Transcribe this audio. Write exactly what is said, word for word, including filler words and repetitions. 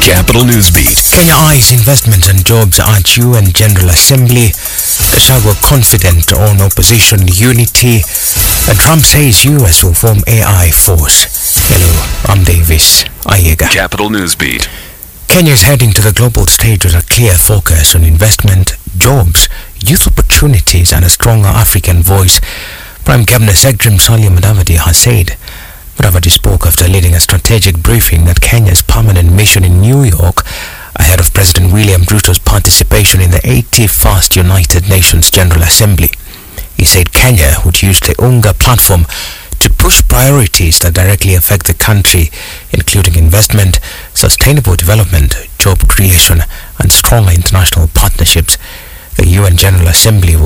Capital Newsbeat. Kenya eyes investment and jobs at U N General Assembly. Gachagua confident on opposition unity. And Trump says U S will form A I force. Hello, I'm Davis Ayega. Capital Newsbeat. Kenya is heading to the global stage with a clear focus on investment, jobs, youth opportunities and a stronger African voice. Prime Cabinet Secretary Musalia Mudavadi has said. Mudavadi spoke after leading a strategic briefing at Kenya's permanent mission in New York ahead of President William Ruto's participation in the eighty-first United Nations General Assembly. He said Kenya would use the UNGA platform to push priorities that directly affect the country, including investment, sustainable development, job creation, and stronger international partnerships. The U N General Assembly will